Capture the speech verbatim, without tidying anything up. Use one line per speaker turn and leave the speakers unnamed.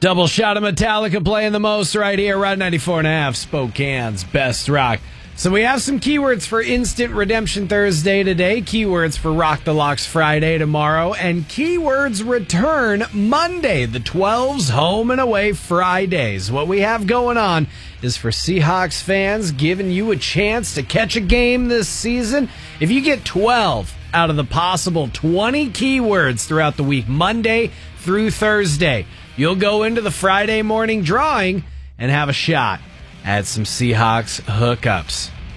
Double shot of Metallica playing the most right here, Rod ninety-four and a half, Spokane's best rock. So we have some keywords for Instant Redemption Thursday today, keywords for Rock the Locks Friday tomorrow, and keywords return Monday, the twelves home and away Fridays. What we have going on is for Seahawks fans, giving you a chance to catch a game this season. If you get twelve out of the possible twenty keywords throughout the week, Monday through Thursday, you'll go into the Friday morning drawing and have a shot at some Seahawks hookups.